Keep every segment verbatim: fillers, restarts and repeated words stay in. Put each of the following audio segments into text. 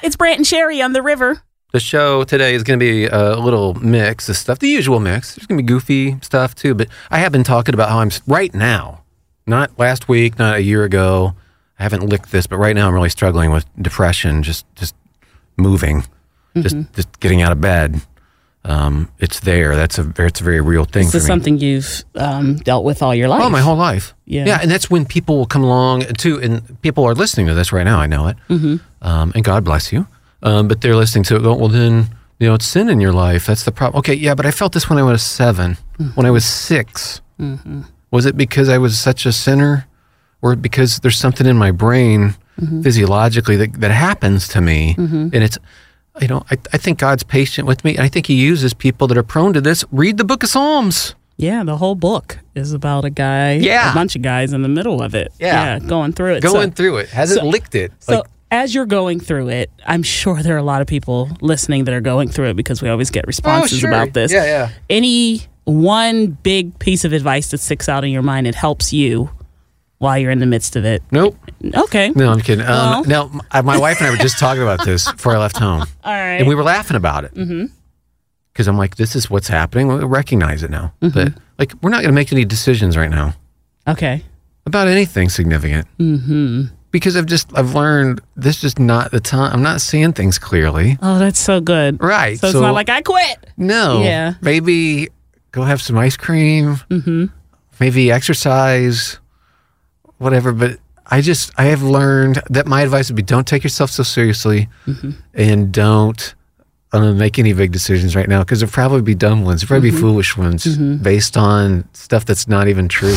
It's Brant and Sherry on the river. The show today is going to be a little mix of stuff, the usual mix. There's going to be goofy stuff too, but I have been talking about how I'm right now, not last week, not a year ago. I haven't licked this, but right now I'm really struggling with depression, just just moving, mm-hmm. just just getting out of bed. Um, it's there. That's a it's a very real thing. This for is me. something you've um, dealt with all your life. Oh, my whole life. Yeah, yeah, and that's when people will come along too, and people are listening to this right now. I know it, mm-hmm. um, and God bless you. Um, but they're listening to it. Well, then you know it's sin in your life. That's the problem. Okay, yeah, but I felt this when I was seven, mm-hmm. when I was six. Mm-hmm. Was it because I was such a sinner, or because there's something in my brain mm-hmm. physiologically that that happens to me, mm-hmm. and it's. You know, I, I think God's patient with me, and I think he uses people that are prone to this. Read the book of Psalms. Yeah, the whole book is about a guy, yeah. a bunch of guys in the middle of it. Yeah, yeah going through it. Going so, through it. Hasn't so, licked it. So like, as you're going through it, I'm sure there are a lot of people listening that are going through it because we always get responses oh, sure. about this. Yeah, yeah. Any one big piece of advice that sticks out in your mind that helps you while you're in the midst of it? Nope. Okay. No, I'm kidding. Um, well. Now, my wife and I were just talking about this before I left home. All right. And we were laughing about it. Mm-hmm. Because I'm like, this is what's happening. We recognize it now. Mm-hmm. But, like, we're not going to make any decisions right now. Okay. About anything significant. Mm-hmm. Because I've just, I've learned this is not the time. I'm not seeing things clearly. Oh, that's so good. Right. So, so it's not like I quit. No. Yeah. Maybe go have some ice cream. Mm-hmm. Maybe exercise. Whatever, but I just, I have learned that my advice would be don't take yourself so seriously mm-hmm. and don't uh, make any big decisions right now because there'll probably be dumb ones, there'll probably mm-hmm. be foolish ones mm-hmm. based on stuff that's not even true.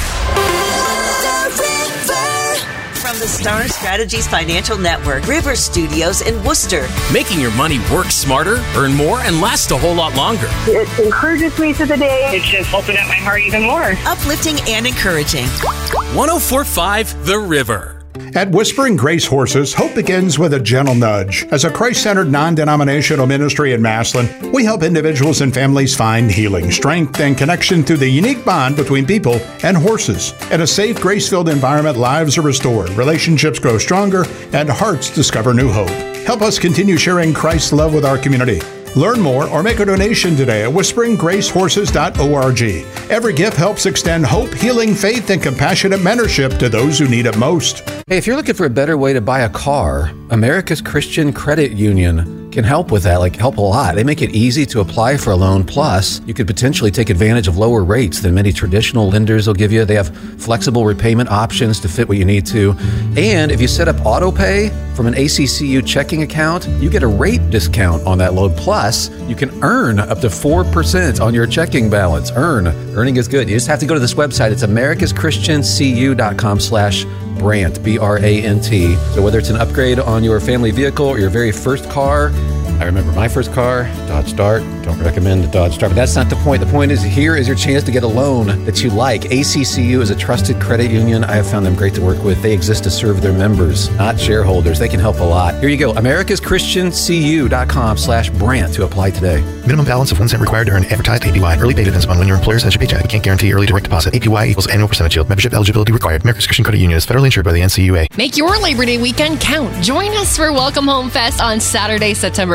From the Star Strategies Financial Network, River Studios in Worcester. Making your money work smarter, earn more, and last a whole lot longer. It encourages me to the day. It's just opened up my heart even more. Uplifting and encouraging. one oh four point five The River. At Whispering Grace Horses, hope begins with a gentle nudge. As a Christ-centered, non-denominational ministry in Massillon, we help individuals and families find healing, strength, and connection through the unique bond between people and horses. In a safe, grace-filled environment, lives are restored, relationships grow stronger, and hearts discover new hope. Help us continue sharing Christ's love with our community. Learn more or make a donation today at whispering grace horses dot org. Every gift helps extend hope, healing, faith, and compassionate mentorship to those who need it most. Hey, if you're looking for a better way to buy a car, America's Christian Credit Union can help with that, like help a lot. They make it easy to apply for a loan. Plus, you could potentially take advantage of lower rates than many traditional lenders will give you. They have flexible repayment options to fit what you need to. And if you set up auto pay from an A C C U checking account, you get a rate discount on that loan. Plus, you can earn up to four percent on your checking balance. Earn. Earning is good. You just have to go to this website. It's americas christian c u dot com slash Brant, B R A N T. So whether it's an upgrade on your family vehicle or your very first car, I remember my first car, Dodge Dart. Don't recommend the Dodge Dart, but that's not the point. The point is here is your chance to get a loan that you like. A C C U is a trusted credit union. I have found them great to work with. They exist to serve their members, not shareholders. They can help a lot. Here you go, americas christian c u dot com slash Brant to apply today. Minimum balance of one cent required to earn advertised A P Y. Early pay depends upon when your employer sends your paycheck. We can't guarantee early direct deposit. A P Y equals annual percentage yield. Membership eligibility required. America's Christian Credit Union is federally insured by the N C U A. Make your Labor Day weekend count. Join us for Welcome Home Fest on Saturday, September